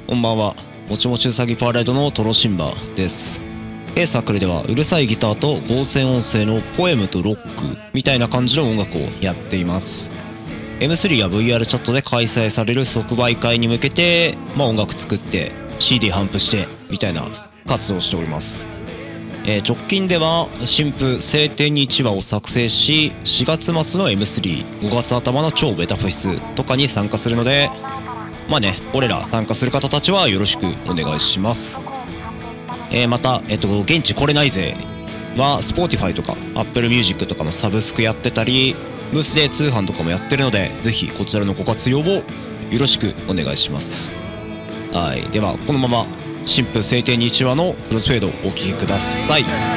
こんばんは。もちもちうさぎパレードのトロシンバです。サークルではうるさいギターと合成音声のポエムとロックみたいな感じの音楽をやっています。M3 や VR チャットで開催される即売会に向けて、音楽作って CD 頒布してみたいな活動をしております。直近では新譜晴天に1話を作成し、4月末の M3、5月頭の超ベタフェスとかに参加するので、俺ら参加する方たちはよろしくお願いします。また、現地来れないぜは Spotify とか Apple Music とかのサブスクやってたり、ブースで通販とかもやってるので、ぜひこちらのご活用をよろしくお願いします。はい。では、このまま新婦晴天に1話のクロスフェードをお聴きください。